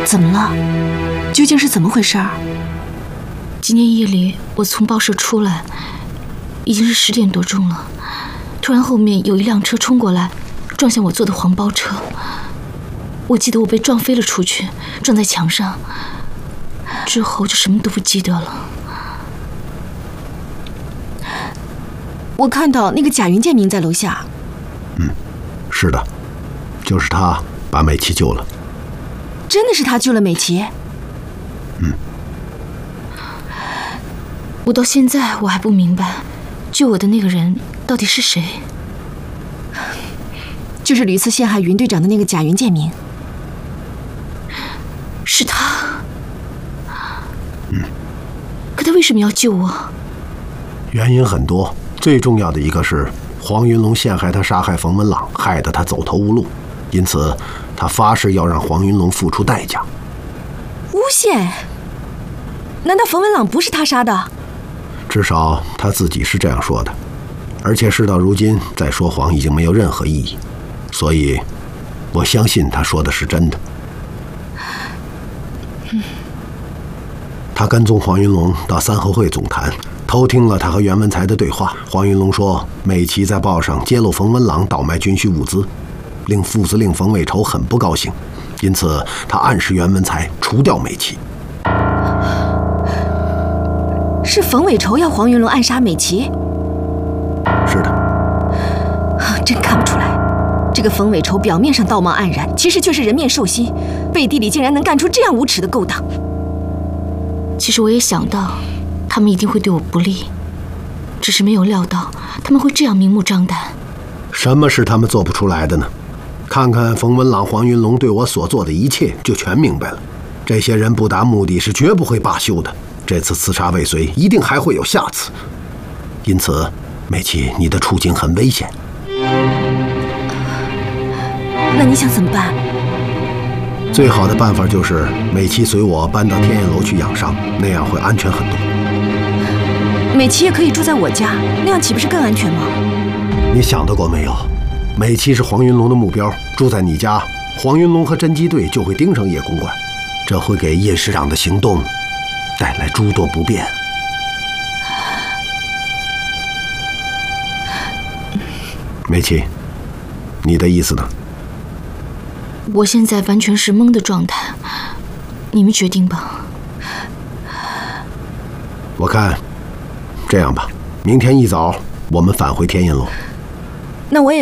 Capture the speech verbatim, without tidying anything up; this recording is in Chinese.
怎么了？究竟是怎么回事儿？ 今天夜里我从报社出来，已经是十点多钟了。突然后面有一辆车冲过来，撞向我坐的黄包车。我记得我被撞飞了出去，撞在墙上。之后就什么都不记得了。 我看到那个贾云建明在楼下。 嗯，是的，就是他把美琪救了。 真的是他救了美琪？ 嗯。 我到现在我还不明白，救我的那个人到底是谁？ 就是屡次陷害云队长的那个贾云建明。 是他。 嗯。 可他为什么要救我？ 原因很多，最重要的一个是黄云龙陷害他杀害冯文朗，害得他走投无路，因此他发誓要让黄云龙付出代价。 诬陷？难道冯文朗不是他杀的？ 至少他自己是这样说的，而且事到如今再说谎已经没有任何意义，所以我相信他说的是真的。 嗯。 他跟踪黄云龙到三合会总坛，偷听了他和袁文才的对话。黄云龙说美琪在报上揭露冯文朗倒卖军需物资，令副司令冯伟筹很不高兴，因此他暗示袁文才除掉美琪。 是冯伟筹要黄云龙暗杀美琪？ 是的。 真看不出来，这个冯伟筹表面上道貌岸然，其实却是人面兽心，背地里竟然能干出这样无耻的勾当。 其实我也想到他们一定会对我不利，只是没有料到他们会这样明目张胆。 什么是他们做不出来的呢？看看冯文朗、黄云龙对我所做的一切，就全明白了。这些人不达目的是绝不会罢休的，这次刺杀未遂，一定还会有下次。因此美琪，你的处境很危险。 那你想怎么办？ 最好的办法就是美琪随我搬到天燕楼去养伤，那样会安全很多。 美琪也可以住在我家，那样岂不是更安全吗？ 你想到过没有？美琪是黄云龙的目标，住在你家，黄云龙和侦缉队就会盯上叶公馆，这会给叶师长的行动带来诸多不便。美琪，你的意思呢？ 我现在完全是懵的状态，你们决定吧。 我看，这样吧，明天一早我们返回天燕楼。 那我也